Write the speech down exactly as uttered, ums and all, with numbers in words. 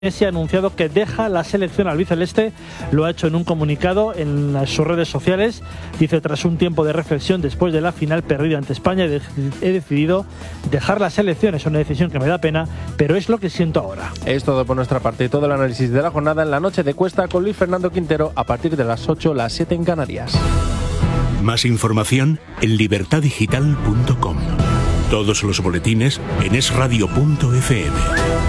Messi ha anunciado que deja la selección albiceleste, lo ha hecho en un comunicado en sus redes sociales. Dice: tras un tiempo de reflexión después de la final perdida ante España, he decidido dejar la selección. Es una decisión que me da pena, pero es lo que siento ahora. Es todo por nuestra parte, todo el análisis de la jornada en la noche de Cuesta con Luis Fernando Quintero a partir de las ocho, las siete en Canarias. Más información en libertad digital punto com. Todos los boletines en es radio punto efe eme.